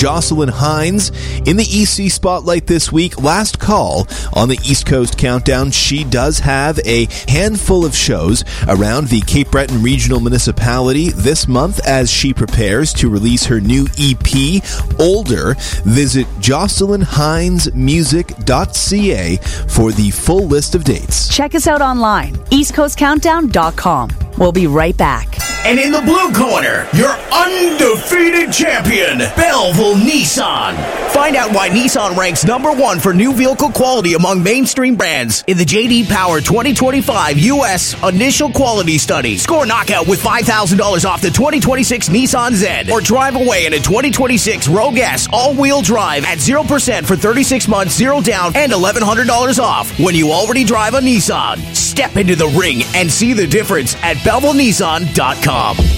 Jocelyn Hines in the EC Spotlight this week. Last call on the East Coast Countdown. She does have a handful of shows around the Cape Breton Regional Municipality this month as she prepares to release her new EP, Older. Visit JocelynHinesMusic.ca for the full list of dates. Check us out online, eastcoastcountdown.com. We'll be right back. And in the blue corner, your undefeated champion, Belleville Nissan. Find out why Nissan ranks #1 for new vehicle quality among mainstream brands in the J.D. Power 2025 U.S. Initial Quality Study. Score knockout with $5,000 off the 2026 Nissan Z, or drive away in a 2026 Rogue S all-wheel drive at 0% for 36 months, 0 down, and $1,100 off when you already drive a Nissan. Step into the ring and see the difference at BellevilleNissan.com.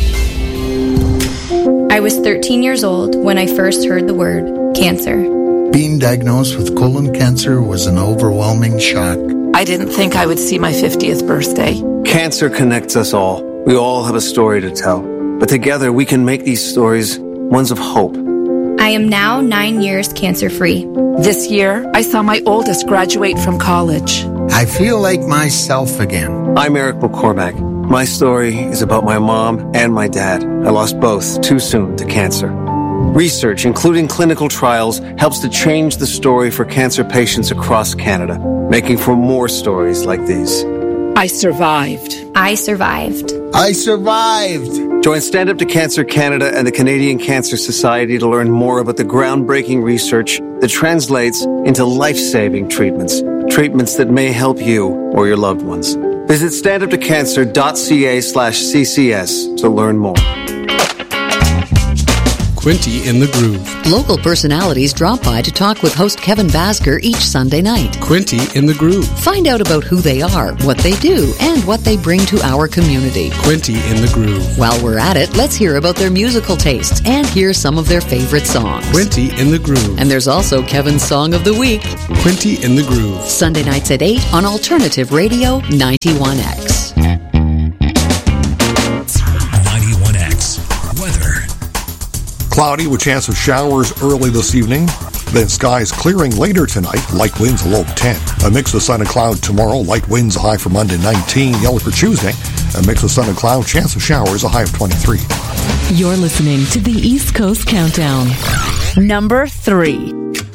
I was 13 years old when I first heard the word cancer. Being diagnosed with colon cancer was an overwhelming shock. I didn't think I would see my 50th birthday. Cancer connects us all. We all have a story to tell. But together we can make these stories ones of hope. I am now 9 years cancer-free. This year, I saw my oldest graduate from college. I feel like myself again. I'm Eric McCormack. My story is about my mom and my dad. I lost both too soon to cancer. Research, including clinical trials, helps to change the story for cancer patients across Canada, making for more stories like these. I survived. I survived. I survived! Join Stand Up to Cancer Canada and the Canadian Cancer Society to learn more about the groundbreaking research that translates into life-saving treatments. Treatments that may help you or your loved ones. Visit standuptocancer.ca/CCS to learn more. Quinty in the Groove. Local personalities drop by to talk with host Kevin Basker each Sunday night. Quinty in the Groove. Find out about who they are, what they do, and what they bring to our community. Quinty in the Groove. While we're at it, let's hear about their musical tastes and hear some of their favorite songs. Quinty in the Groove. And there's also Kevin's Song of the Week. Quinty in the Groove. Sunday nights at 8 on Alternative Radio 91X. 91X. Weather. Cloudy with chance of showers early this evening. Then skies clearing later tonight. Light winds a low of 10. A mix of sun and cloud tomorrow. Light winds a high for Monday 19. Yellow for Tuesday. A mix of sun and cloud. Chance of showers a high of 23. You're listening to the East Coast Countdown. Number 3.